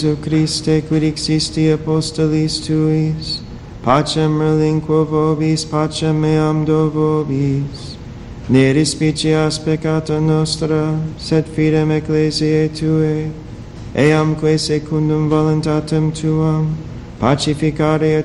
Jesu Christe, quid existi apostolis tuis, pacem relinquo vobis, pacem meam do vobis. Ne respicias peccata nostra, sed fidem ecclesiae Tuae, eamque secundum voluntatem Tuam, pacificare et